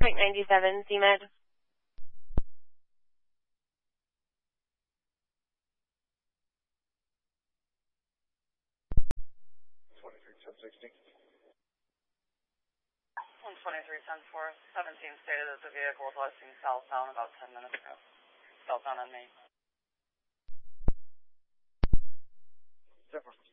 Point 97, CMed. 23-10-60. 123-10-4, 17 stated that the vehicle was lifting southbound about 10 minutes ago. Southbound on Main. 10-4.